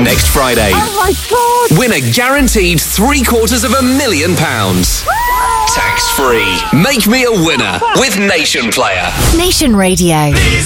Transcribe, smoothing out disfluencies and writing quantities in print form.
next Friday. Oh my God! Win a guaranteed £750,000. Tax-free. Make me a winner with Nation Player. Nation Radio.